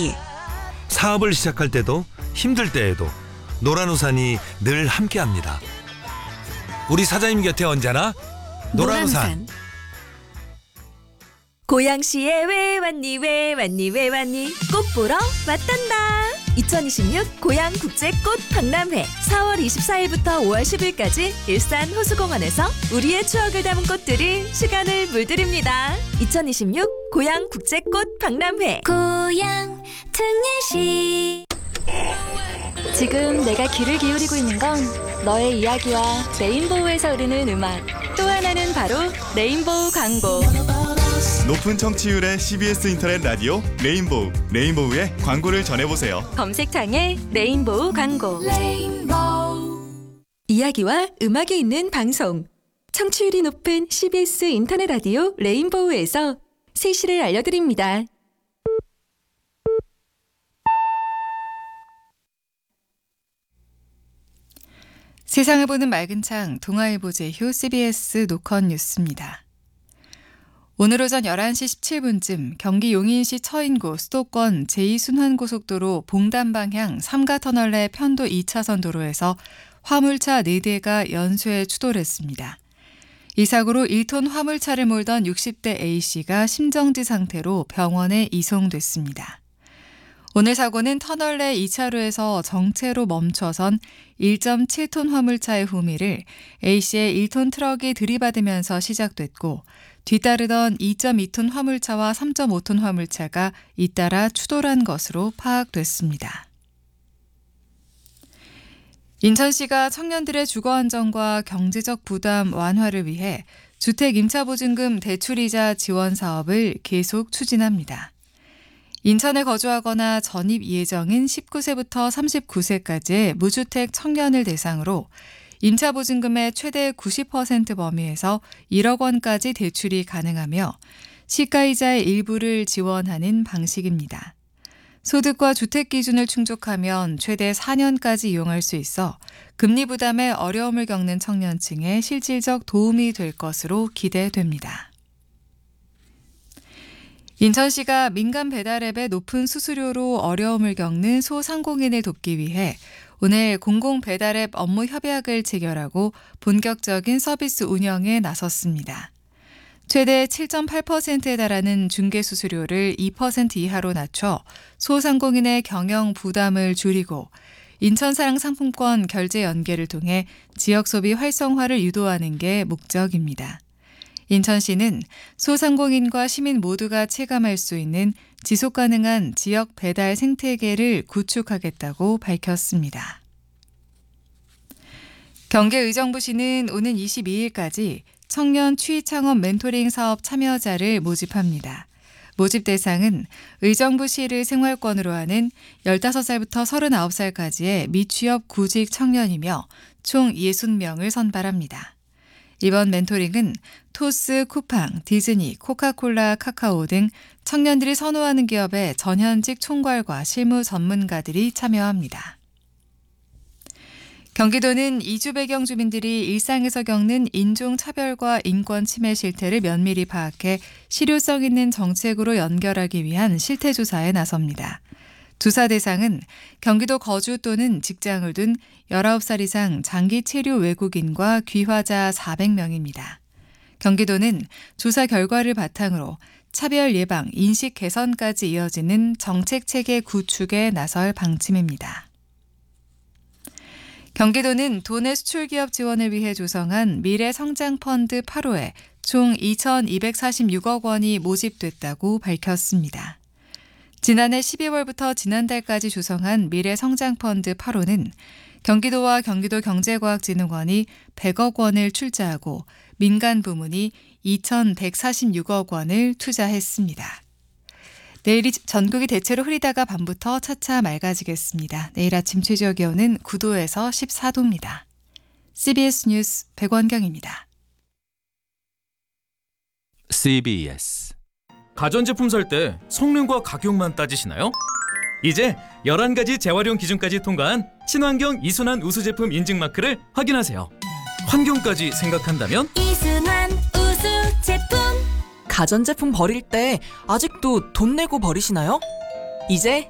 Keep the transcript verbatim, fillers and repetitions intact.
이야기. 사업을 시작할 때도 힘들 때에도 노란우산이 늘 함께합니다. 우리 사장님 곁에 언제나 노란우산. 고양시에 왜 왔니 왜 왔니 왜 왔니 꽃 보러 왔단다. 이천이십육 고양국제꽃 박람회 사월 이십사일부터 오월 십일까지 일산 호수공원에서 우리의 추억을 담은 꽃들이 시간을 물들입니다. 이천이십육 고양국제꽃 박람회. 고향 특례시. 지금 내가 귀를 기울이고 있는 건 너의 이야기와 레인보우에서 흐르는 음악, 또 하나는 바로 레인보우 광고. 높은 청취율의 씨비에스 인터넷 라디오 레인보우, 레인보우의 광고를 전해보세요. 검색창에 레인보우 광고. 레인보우. 이야기와 음악이 있는 방송. 청취율이 높은 씨비에스 인터넷 라디오 레인보우에서 세시를 알려드립니다. 세상을 보는 맑은 창 동아일보 제휴 씨비에스 노컷 뉴스입니다. 오늘 오전 열한 시 십칠 분쯤 경기 용인시 처인구 수도권 제이 순환고속도로 봉담 방향 삼가터널 내 편도 이 차선 도로에서 화물차 네 대가 연쇄 추돌했습니다. 이 사고로 일 톤 화물차를 몰던 육십 대 A씨가 심정지 상태로 병원에 이송됐습니다. 오늘 사고는 터널 내 이 차로에서 정체로 멈춰선 일 점 칠 톤 화물차의 후미를 A씨의 일 톤 트럭이 들이받으면서 시작됐고 뒤따르던 이 점 이 톤 화물차와 삼 점 오 톤 화물차가 잇따라 추돌한 것으로 파악됐습니다. 인천시가 청년들의 주거 안정과 경제적 부담 완화를 위해 주택 임차보증금 대출이자 지원 사업을 계속 추진합니다. 인천에 거주하거나 전입 예정인 십구 세부터 삼십구 세까지의 무주택 청년을 대상으로 임차보증금의 최대 구십 퍼센트 범위에서 일억 원까지 대출이 가능하며 시가이자의 일부를 지원하는 방식입니다. 소득과 주택 기준을 충족하면 최대 사 년까지 이용할 수 있어 금리 부담에 어려움을 겪는 청년층에 실질적 도움이 될 것으로 기대됩니다. 인천시가 민간 배달앱의 높은 수수료로 어려움을 겪는 소상공인을 돕기 위해 오늘 공공배달앱 업무 협약을 체결하고 본격적인 서비스 운영에 나섰습니다. 최대 칠 점 팔 퍼센트에 달하는 중개수수료를 이 퍼센트 이하로 낮춰 소상공인의 경영 부담을 줄이고 인천사랑 상품권 결제 연계를 통해 지역 소비 활성화를 유도하는 게 목적입니다. 인천시는 소상공인과 시민 모두가 체감할 수 있는 지속가능한 지역 배달 생태계를 구축하겠다고 밝혔습니다. 경기의정부시는 오는 이십이일까지 청년 취창업 멘토링 사업 참여자를 모집합니다. 모집 대상은 의정부시를 생활권으로 하는 열다섯 살부터 서른아홉 살까지의 미취업 구직 청년이며 총 육십 명을 선발합니다. 이번 멘토링은 토스, 쿠팡, 디즈니, 코카콜라, 카카오 등 청년들이 선호하는 기업의 전현직 총괄과 실무 전문가들이 참여합니다. 경기도는 이주 배경 주민들이 일상에서 겪는 인종차별과 인권 침해 실태를 면밀히 파악해 실효성 있는 정책으로 연결하기 위한 실태조사에 나섭니다. 조사 대상은 경기도 거주 또는 직장을 둔 열아홉 살 이상 장기 체류 외국인과 귀화자 사백 명입니다. 경기도는 조사 결과를 바탕으로 차별 예방, 인식 개선까지 이어지는 정책 체계 구축에 나설 방침입니다. 경기도는 도내 수출기업 지원을 위해 조성한 미래성장펀드 팔 호에 총 이천이백사십육억 원이 모집됐다고 밝혔습니다. 지난해 십이월부터 지난달까지 조성한 미래성장펀드 팔 호는 경기도와 경기도 경제과학진흥원이 백억 원을 출자하고 민간 부문이 이천백사십육억 원을 투자했습니다. 내일이 전국이 대체로 흐리다가 밤부터 차차 맑아지겠습니다. 내일 아침 최저 기온은 구 도에서 십사 도입니다. 씨비에스 뉴스 백원경입니다. 씨비에스 가전제품 살 때 성능과 가격만 따지시나요? 이제 열한 가지 재활용 기준까지 통과한 친환경 이순환 우수 제품 인증 마크를 확인하세요. 환경까지 생각한다면 이순환 우수 제품. 가전제품 버릴 때 아직도 돈 내고 버리시나요? 이제